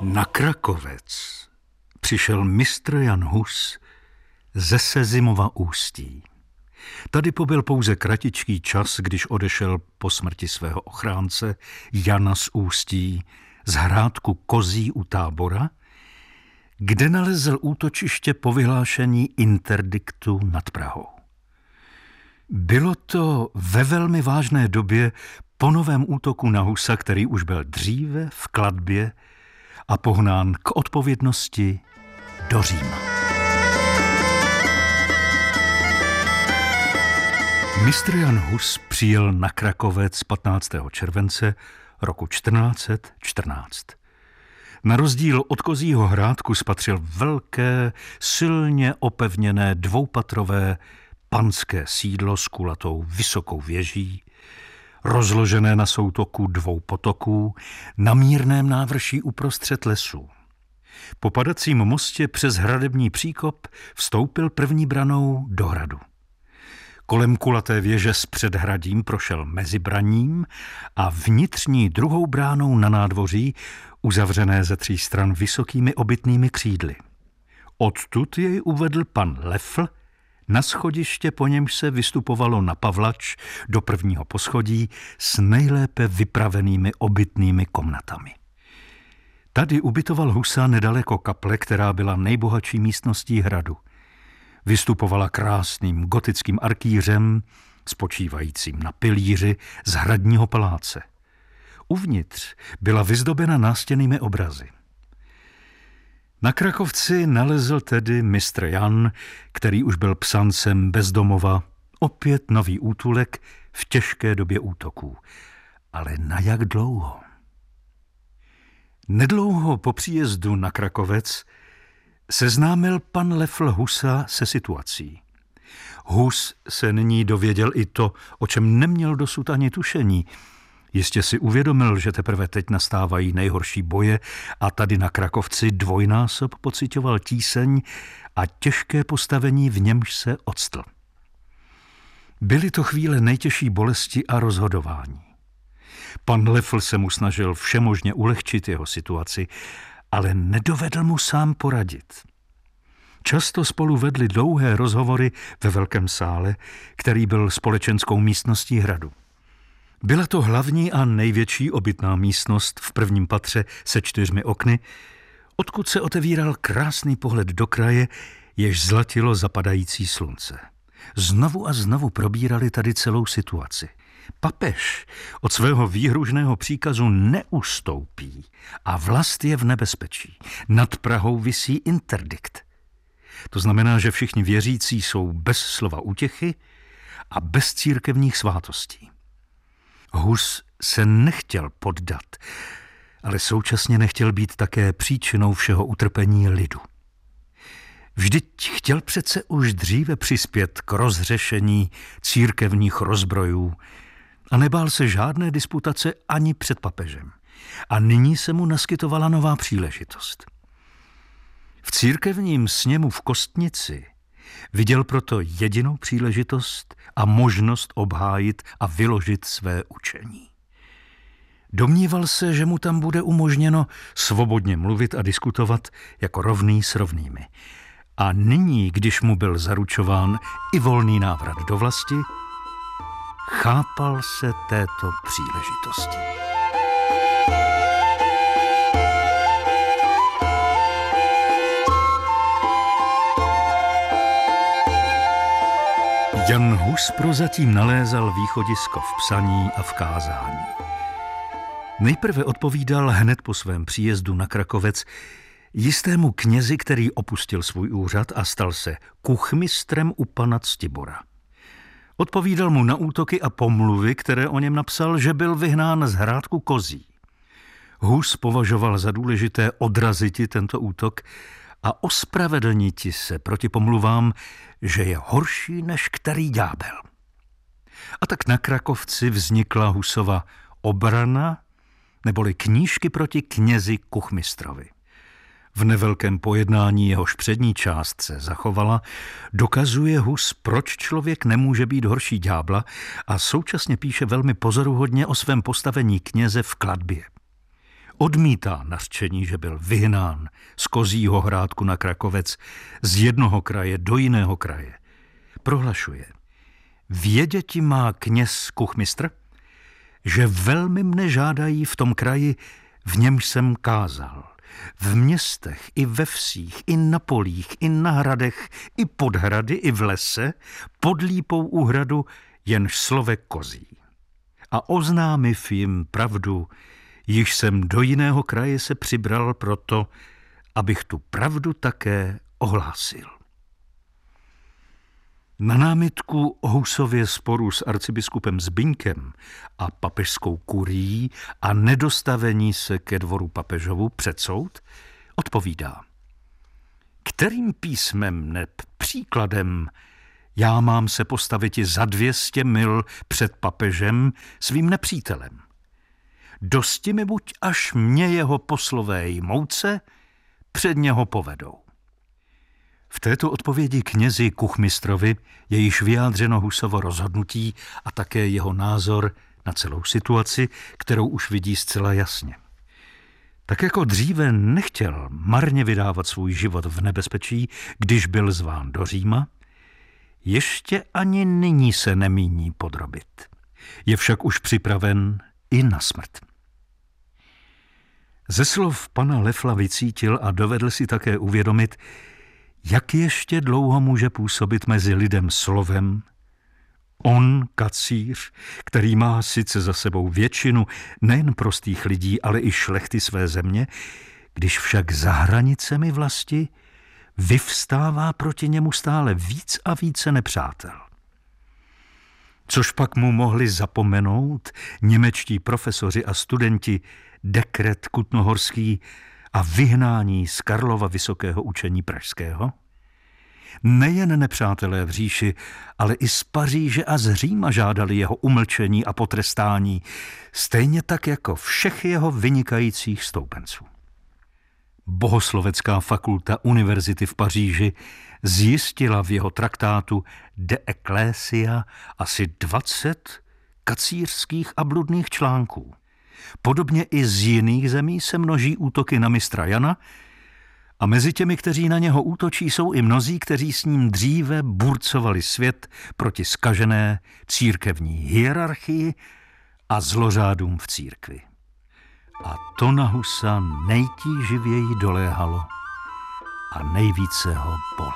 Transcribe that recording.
Na Krakovec přišel mistr Jan Hus ze Sezimova Ústí. Tady pobyl pouze kratičký čas, když odešel po smrti svého ochránce Jana z Ústí z hrádku Kozí u Tábora, kde nalezl útočiště po vyhlášení interdiktu nad Prahou. Bylo to ve velmi vážné době po novém útoku na Husa, který už byl dříve v Kladbě a pohnán k odpovědnosti do Říma. Mistr Jan Hus přijel na Krakovec 15. července roku 1414. Na rozdíl od Kozího hrádku spatřil velké, silně opevněné dvoupatrové panské sídlo s kulatou vysokou věží, rozložené na soutoku dvou potoků, na mírném návrší uprostřed lesů. Po padacím mostě přes hradební příkop vstoupil první branou do hradu. Kolem kulaté věže s předhradím prošel mezi braním a vnitřní druhou bránou na nádvoří, uzavřené ze 3 stran vysokými obytnými křídly. Odtud jej uvedl pan Lefl na schodiště, po němž se vystupovalo na pavlač do prvního poschodí s nejlépe vypravenými obytnými komnatami. Tady ubytoval Husa nedaleko kaple, která byla nejbohatší místností hradu. Vystupovala krásným gotickým arkýřem, spočívajícím na pilíři z hradního paláce. Uvnitř byla vyzdobena nástěnnými obrazy. Na Krakovci nalezl tedy mistr Jan, který už byl psancem bez domova, opět nový útulek v těžké době útoků. Ale na jak dlouho? Nedlouho po příjezdu na Krakovec seznámil pan Lefl Husa se situací. Hus se nyní dověděl i to, o čem neměl dosud ani tušení. Jistě si uvědomil, že teprve teď nastávají nejhorší boje a tady na Krakovci dvojnásob pociťoval tíseň a těžké postavení, v němž se octl. Byly to chvíle nejtěžší bolesti a rozhodování. Pan Lefl se mu snažil všemožně ulehčit jeho situaci, ale nedovedl mu sám poradit. Často spolu vedli dlouhé rozhovory ve velkém sále, který byl společenskou místností hradu. Byla to hlavní a největší obytná místnost v prvním patře se 4 okny, odkud se otevíral krásný pohled do kraje, jež zlatilo zapadající slunce. Znovu a znovu probírali tady celou situaci. Papež od svého výhružného příkazu neustoupí a vlast je v nebezpečí. Nad Prahou visí interdikt. To znamená, že všichni věřící jsou bez slova útěchy a bez církevních svátostí. Hus se nechtěl poddat, ale současně nechtěl být také příčinou všeho utrpení lidu. Vždyť chtěl přece už dříve přispět k rozřešení církevních rozbrojů a nebál se žádné disputace ani před papežem. A nyní se mu naskytovala nová příležitost. V církevním sněmu v Kostnici viděl proto jedinou příležitost a možnost obhájit a vyložit své učení. Domníval se, že mu tam bude umožněno svobodně mluvit a diskutovat jako rovný s rovnými. A nyní, když mu byl zaručován i volný návrat do vlasti, chápal se této příležitosti. Jan Hus prozatím nalézal východisko v psaní a v kázání. Nejprve odpovídal hned po svém příjezdu na Krakovec jistému knězi, který opustil svůj úřad a stal se kuchmistrem u pana Ctibora. Odpovídal mu na útoky a pomluvy, které o něm napsal, že byl vyhnán z hrádku Kozí. Hus považoval za důležité odraziti tento útok a ospravedlniti se proti pomluvám, že je horší než který ďábel. A tak na Krakovci vznikla Husova obrana, neboli knížky proti knězi kuchmistrovi. V nevelkém pojednání, jehož přední část se zachovala, dokazuje Hus, proč člověk nemůže být horší ďábla, a současně píše velmi pozoruhodně o svém postavení kněze v Kladbě. Odmítá nařčení, že byl vyhnán z Kozího Hrádku na Krakovec z jednoho kraje do jiného kraje. Prohlašuje: věděti má kněz kuchmistr, že velmi mne žádají v tom kraji, v němž jsem kázal. V městech, i ve vsích, i na polích, i na hradech, i pod hrady, i v lese, pod lípou u hradu, jenž slovek kozí. A oznámiv jim pravdu, již jsem do jiného kraje se přibral proto, abych tu pravdu také ohlásil. Na námitku o Husově sporu s arcibiskupem Zbyňkem a papežskou kurií a nedostavení se ke dvoru papežovu před soud odpovídá: kterým písmem neb příkladem já mám se postaviti za 200 mil před papežem svým nepřítelem? Dosti mi buď, až mě jeho poslové jmouce před něho povedou. V této odpovědi knězi kuchmistrovi je již vyjádřeno Husovo rozhodnutí a také jeho názor na celou situaci, kterou už vidí zcela jasně. Tak jako dříve nechtěl marně vydávat svůj život v nebezpečí, když byl zván do Říma, ještě ani nyní se nemíní podrobit. Je však už připraven i na smrt. Ze slov pana Leffla vycítil a dovedl si také uvědomit, jak ještě dlouho může působit mezi lidem slovem. On, kacíř, který má sice za sebou většinu nejen prostých lidí, ale i šlechty své země, když však za hranicemi vlasti vyvstává proti němu stále víc a více nepřátel. Což pak mu mohli zapomenout němečtí profesoři a studenti dekret kutnohorský a vyhnání z Karlova Vysokého učení pražského? Nejen nepřátelé v říši, ale i z Paříže a z Říma žádali jeho umlčení a potrestání, stejně tak jako všech jeho vynikajících stoupenců. Bohoslovecká fakulta univerzity v Paříži zjistila v jeho traktátu De Ecclesia asi 20 kacířských a bludných článků. Podobně i z jiných zemí se množí útoky na mistra Jana a mezi těmi, kteří na něho útočí, jsou i mnozí, kteří s ním dříve burcovali svět proti zkažené církevní hierarchii a zlořádům v církvi. A to na Husa nejtíživěji doléhalo a nejvíce ho bolelo.